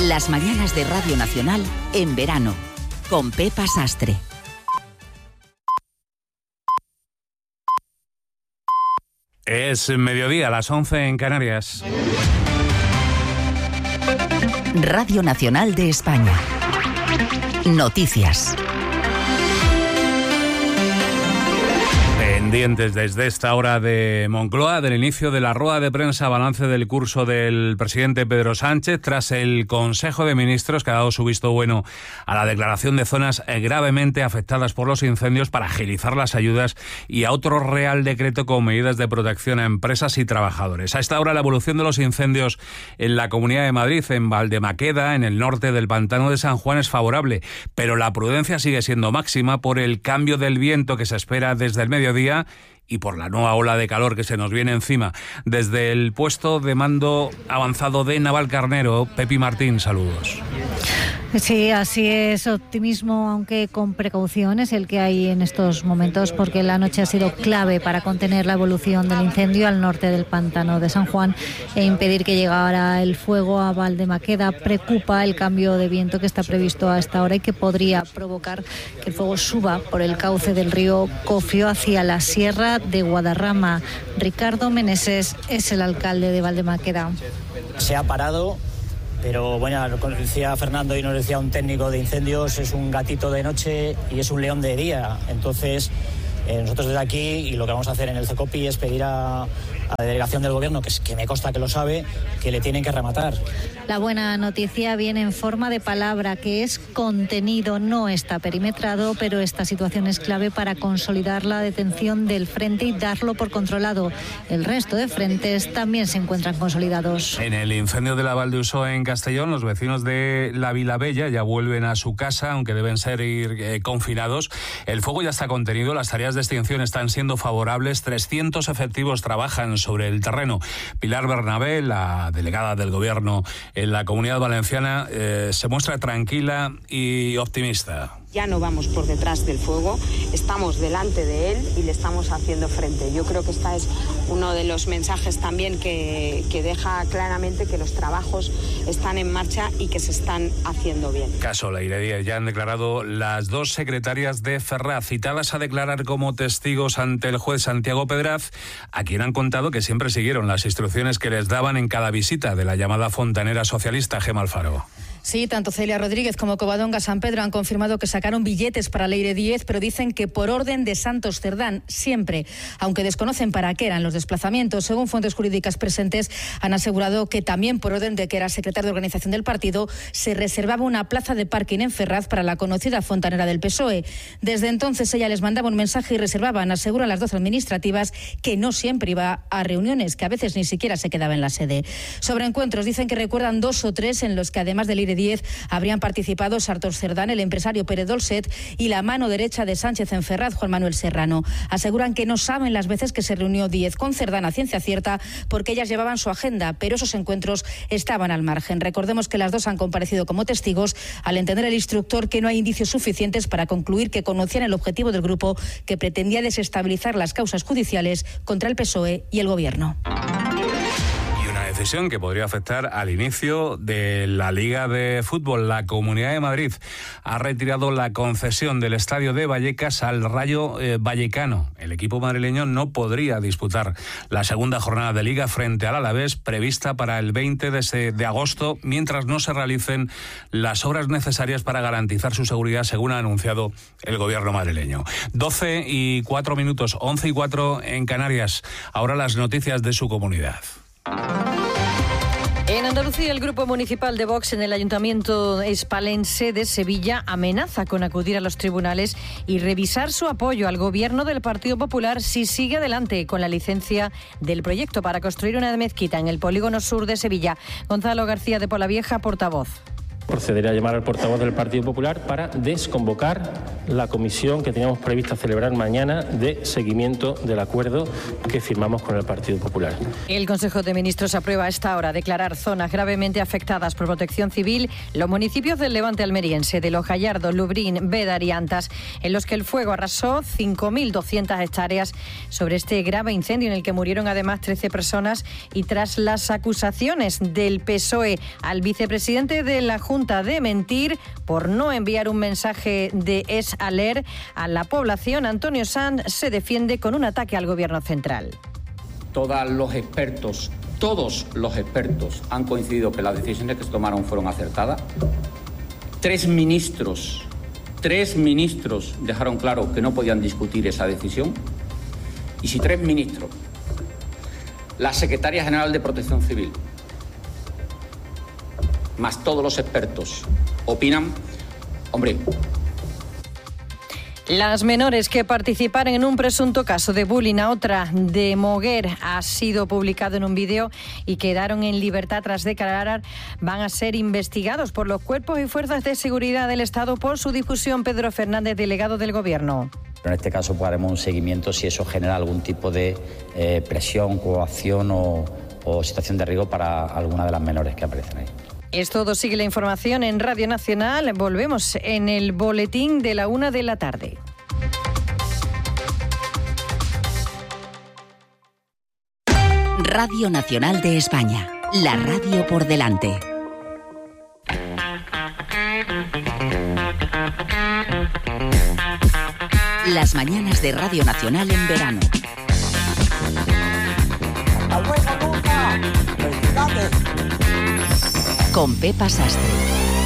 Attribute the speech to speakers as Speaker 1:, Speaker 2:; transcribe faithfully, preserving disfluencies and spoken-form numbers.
Speaker 1: Las mañanas de Radio Nacional en verano, con Pepa Sastre.
Speaker 2: Es mediodía, a las once en Canarias.
Speaker 1: Radio Nacional de España. Noticias.
Speaker 2: Pendientes desde esta hora de Moncloa del inicio de la rueda de prensa balance del curso del presidente Pedro Sánchez tras el Consejo de Ministros que ha dado su visto bueno a la declaración de zonas gravemente afectadas por los incendios para agilizar las ayudas y a otro Real Decreto con medidas de protección a empresas y trabajadores. A esta hora la evolución de los incendios en la Comunidad de Madrid, en Valdemaqueda, en el norte del Pantano de San Juan es favorable, pero la prudencia sigue siendo máxima por el cambio del viento que se espera desde el mediodía y por la nueva ola de calor que se nos viene encima. Desde el puesto de mando avanzado de Navalcarnero, Pepi Martín, saludos.
Speaker 3: Sí, así es, optimismo, aunque con precauciones, el que hay en estos momentos, porque la noche ha sido clave para contener la evolución del incendio al norte del Pantano de San Juan e impedir que llegara el fuego a Valdemaqueda. Preocupa el cambio de viento que está previsto a esta hora y que podría provocar que el fuego suba por el cauce del río Cofio hacia la sierra de Guadarrama. Ricardo Meneses es el alcalde de Valdemaqueda.
Speaker 4: Se ha parado, pero bueno, lo decía Fernando y nos decía un técnico de incendios, es un gatito de noche y es un león de día. Entonces, eh, nosotros desde aquí, y lo que vamos a hacer en el CECOPI es pedir a, a la delegación del gobierno, que, es, que me consta que lo sabe, que le tienen que rematar.
Speaker 3: La buena noticia viene en forma de palabra, que es contenido, no está perimetrado, pero esta situación es clave para consolidar la detención del frente y darlo por controlado. El resto de frentes también se encuentran consolidados.
Speaker 2: En el incendio de la Valdeusó en Castellón, los vecinos de la Vilabella ya vuelven a su casa, aunque deben ser ir, eh, confinados. El fuego ya está contenido, las tareas de extinción están siendo favorables, trescientos efectivos trabajan sobre el terreno. Pilar Bernabé, la delegada del gobierno en la Comunidad Valenciana, eh, se muestra tranquila y optimista.
Speaker 5: Ya no vamos por detrás del fuego, estamos delante de él y le estamos haciendo frente. Yo creo que este es uno de los mensajes también que, que deja claramente que los trabajos están en marcha y que se están haciendo bien.
Speaker 2: Caso Leire Díez, ya han declarado las dos secretarias de Ferraz, citadas a declarar como testigos ante el juez Santiago Pedraz, a quien han contado que siempre siguieron las instrucciones que les daban en cada visita de la llamada fontanera socialista. Gemma Alfaro.
Speaker 6: Sí, tanto Celia Rodríguez como Covadonga San Pedro han confirmado que sacaron billetes para Leire Díez, pero dicen que por orden de Santos Cerdán, siempre, aunque desconocen para qué eran los desplazamientos. Según fuentes jurídicas presentes, han asegurado que también por orden de que era secretario de organización del partido, se reservaba una plaza de parking en Ferraz para la conocida fontanera del P S O E. Desde entonces ella les mandaba un mensaje y reservaban, aseguran las dos administrativas, que no siempre iba a reuniones, que a veces ni siquiera se quedaba en la sede. Sobre encuentros, dicen que recuerdan dos o tres en los que además de Leire Díez habrían participado Santos Cerdán, el empresario Pérez Dolcet y la mano derecha de Sánchez en Ferraz, Juan Manuel Serrano. Aseguran que no saben las veces que se reunió Díez con Cerdán a ciencia cierta porque ellas llevaban su agenda, pero esos encuentros estaban al margen. Recordemos que las dos han comparecido como testigos al entender el instructor que no hay indicios suficientes para concluir que conocían el objetivo del grupo que pretendía desestabilizar las causas judiciales contra el P S O E y el Gobierno.
Speaker 2: Decisión que podría afectar al inicio de la Liga de Fútbol. La Comunidad de Madrid ha retirado la concesión del estadio de Vallecas al Rayo eh, Vallecano. El equipo madrileño no podría disputar la segunda jornada de Liga frente al Alavés, prevista para el veinte de agosto, mientras no se realicen las obras necesarias para garantizar su seguridad, según ha anunciado el gobierno madrileño. doce y cuatro minutos, once y cuatro en Canarias. Ahora las noticias de su comunidad.
Speaker 7: En Andalucía, el grupo municipal de Vox en el Ayuntamiento hispalense de Sevilla amenaza con acudir a los tribunales y revisar su apoyo al gobierno del Partido Popular si sigue adelante con la licencia del proyecto para construir una mezquita en el polígono sur de Sevilla. Gonzalo García de Polavieja, portavoz.
Speaker 8: procederé a llamar al portavoz del Partido Popular para desconvocar la comisión que teníamos prevista celebrar mañana de seguimiento del acuerdo que firmamos con el Partido Popular.
Speaker 7: El Consejo de Ministros aprueba a esta hora declarar zonas gravemente afectadas por protección civil los municipios del Levante almeriense, de Los Gallardos, Lubrín, Bédar y Antas, en los que el fuego arrasó cinco mil doscientas hectáreas sobre este grave incendio en el que murieron además trece personas, y tras las acusaciones del P S O E al vicepresidente de la Junta de mentir por no enviar un mensaje de Es Aler a la población, Antonio Sanz se defiende con un ataque al gobierno central.
Speaker 9: Todos los expertos, todos los expertos han coincidido que las decisiones que se tomaron fueron acertadas. Tres ministros, tres ministros dejaron claro que no podían discutir esa decisión. Y si tres ministros, la Secretaria General de Protección Civil, más todos los expertos, opinan, hombre...
Speaker 7: Las menores que participaron en un presunto caso de bullying a otra de Moguer ha sido publicado en un vídeo y quedaron en libertad tras declarar van a ser investigados por los cuerpos y fuerzas de seguridad del Estado por su difusión. Pedro Fernández, delegado del Gobierno.
Speaker 10: En este caso pues, haremos un seguimiento si eso genera algún tipo de eh, presión, coacción o, o situación de riesgo para alguna de las menores que aparecen ahí.
Speaker 7: Es todo, sigue la información en Radio Nacional. Volvemos en el boletín de la una de la tarde.
Speaker 1: Radio Nacional de España, la radio por delante. Las mañanas de Radio Nacional en verano. Con Pepa Sastre.